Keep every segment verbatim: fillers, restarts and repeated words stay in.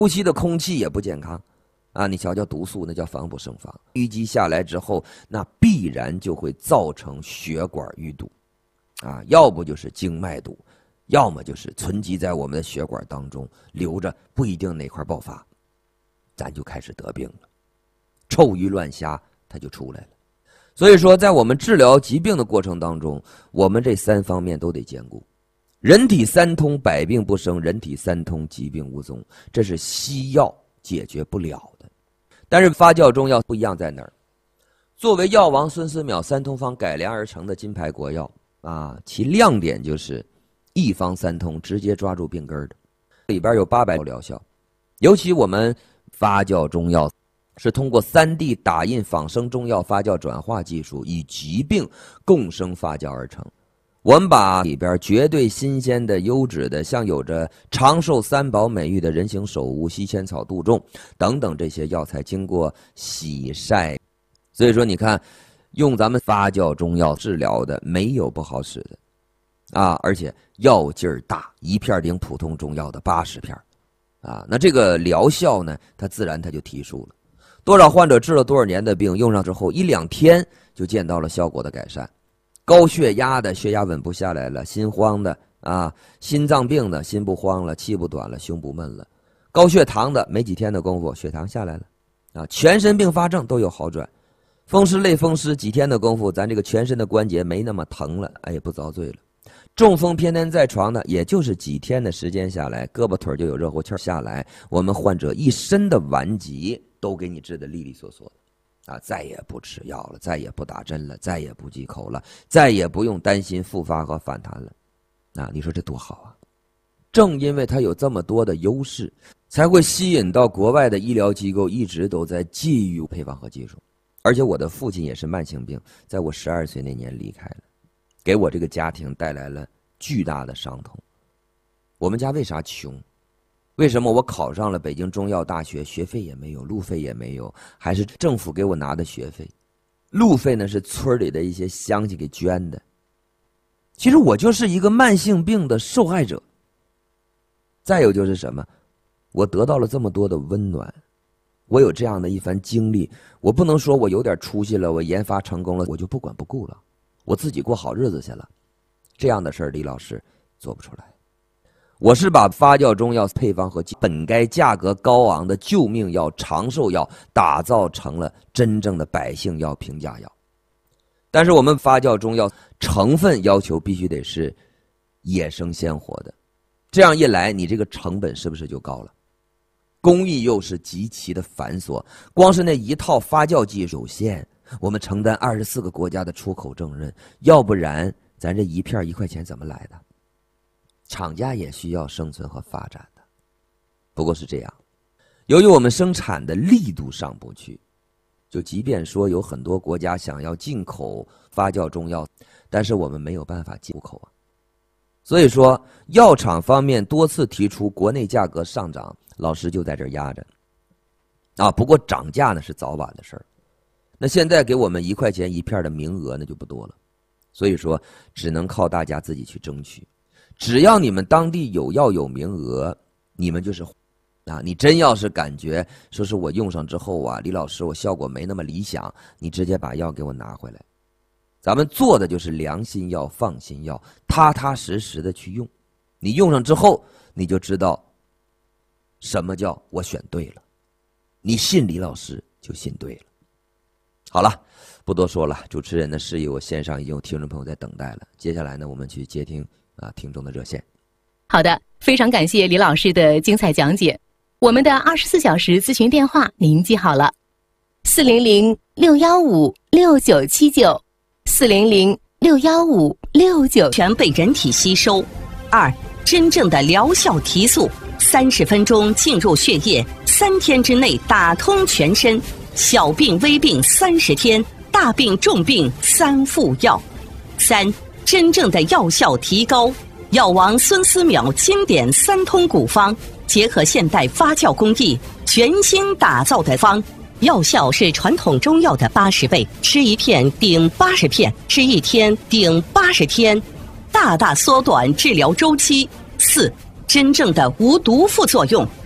呼吸的空气也不健康啊！你瞧瞧毒素，那叫防不胜防。淤积下来之后，那必然就会造成血管淤堵啊，要不就是经脉堵，要么就是存积在我们的血管当中留着，不一定哪块爆发，咱就开始得病了，臭鱼乱虾它就出来了。所以说，在我们治疗疾病的过程当中，我们这三方面都得兼顾。人体三通，百病不生；人体三通，疾病无踪。这是西药解决不了的。但是发酵中药不一样在哪儿？作为药王孙思邈三通方改良而成的金牌国药啊，其亮点就是一方三通，直接抓住病根的。里边有八百种疗效，尤其我们发酵中药是通过 三 D 打印仿生中药发酵转化技术，以疾病共生发酵而成。我们把里边绝对新鲜的、优质的，像有着长寿三宝美誉的人形首乌、西千草、杜仲等等这些药材，经过洗晒，所以说你看，用咱们发酵中药治疗的没有不好使的啊，而且药劲儿大，一片顶普通中药的八十片啊，那这个疗效呢，它自然它就提速了。多少患者治了多少年的病，用上之后一两天就见到了效果的改善。高血压的血压稳不下来了，心慌的啊，心脏病的心不慌了，气不短了，胸不闷了，高血糖的没几天的功夫血糖下来了啊，全身并发症都有好转，风湿类风湿几天的功夫，咱这个全身的关节没那么疼了，哎，不遭罪了。中风偏瘫在床的，也就是几天的时间下来，胳膊腿就有热乎气下来，我们患者一身的顽疾都给你治得利利索索啊，再也不吃药了，再也不打针了，再也不忌口了，再也不用担心复发和反弹了啊，你说这多好啊。正因为它有这么多的优势，才会吸引到国外的医疗机构一直都在觊觎配方和技术。而且我的父亲也是慢性病，在我十二岁那年离开了，给我这个家庭带来了巨大的伤痛。我们家为啥穷？为什么我考上了北京中药大学，学费也没有，路费也没有，还是政府给我拿的学费？路费呢是村里的一些乡亲给捐的。其实我就是一个慢性病的受害者。再有就是什么？我得到了这么多的温暖，我有这样的一番经历，我不能说我有点出息了，我研发成功了，我就不管不顾了，我自己过好日子去了。这样的事儿，李老师做不出来。我是把发酵中药配方和本该价格高昂的救命药、长寿药打造成了真正的百姓药、平价药。但是我们发酵中药成分要求必须得是野生鲜活的，这样一来，你这个成本是不是就高了？工艺又是极其的繁琐，光是那一套发酵技术有限，我们承担二十四个国家的出口重任，要不然咱这一片一块钱怎么来的？厂家也需要生存和发展的。不过是这样，由于我们生产的力度上不去，就即便说有很多国家想要进口发酵中药，但是我们没有办法进口啊。所以说药厂方面多次提出国内价格上涨，老师就在这儿压着啊。不过涨价呢是早晚的事儿，那现在给我们一块钱一片的名额那就不多了，所以说只能靠大家自己去争取。只要你们当地有药有名额，你们就是啊，你真要是感觉说是我用上之后啊，李老师我效果没那么理想，你直接把药给我拿回来。咱们做的就是良心药、放心药，踏踏实实的去用。你用上之后，你就知道什么叫我选对了。你信李老师就信对了。好了，不多说了，主持人的事宜我线上已经有听众朋友在等待了。接下来呢，我们去接听啊听众的热线。 好的，非常感谢李老师的精彩讲解。我们的二十四小时咨询电话您记好了：四零零六幺五六九七九，四零零六幺五六九， 全被人体吸收。二，真正的疗效提速，三十分钟进入血液，三天之内打通全身。小病微病三十天，大病重病三副药。三，真正的药效提高。药王孙思邈经典三通古方，结合现代发酵工艺，全新打造的方，药效是传统中药的八十倍，吃一片顶八十片，吃一天顶八十天，大大缩短治疗周期。四，真正的无毒副作用，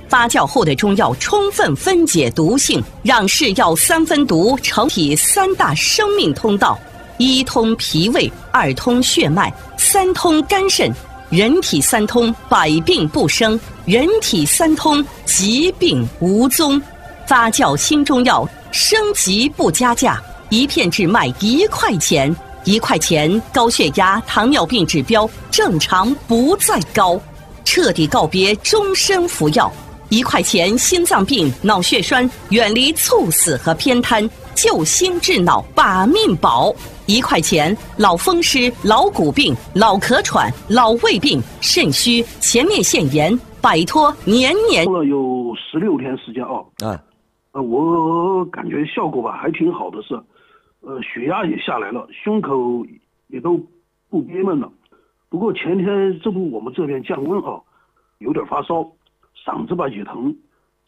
发酵后的中药充分分解毒性，让是药三分毒成体三大生命通道：一通脾胃，二通血脉，三通肝肾。人体三通，百病不生；人体三通，疾病无踪。发酵新中药，升级不加价，一片只卖一块钱。一块钱，高血压、糖尿病指标正常不再高，彻底告别终身服药。一块钱，心脏病、脑血栓远离猝死和偏瘫，救心治脑把命保。一块钱，老风湿、老骨病、老咳喘、老胃病、肾虚、前列腺炎，摆脱年年。 做了有十六天时间啊， 啊， 呃，我感觉效果吧还挺好的是。呃，血压也下来了，胸口也都不憋闷了。不过前天这不我们这边降温啊，有点发烧，嗓子吧也疼。